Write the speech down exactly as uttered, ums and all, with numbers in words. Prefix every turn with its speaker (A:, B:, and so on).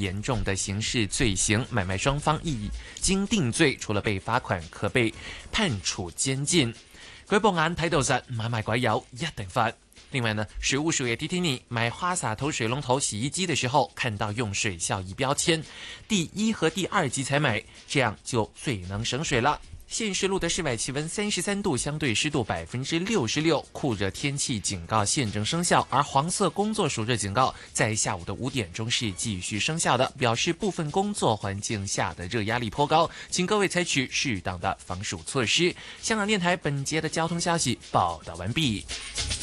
A: 严重的刑事罪行，买卖双方一经定罪，除了被罚款，可被判处监禁。舉報眼睇到實，買賣鬼友一定罰。另外呢，水務署也提醒你，買花灑頭、水龍頭、洗衣機的時候，看到用水效益標籤，第一和第二級才買，這樣就最能省水了。現時錄的室外氣溫三十三度，相對濕度百分之六十六，酷熱天氣警告現正生效，而黃色工作暑熱警告在下午的五點鐘是繼續生效的，表示部分工作環境下的熱壓力頗高，請各位採取適當的防暑措施。香港電台本節的交通消息報道完畢。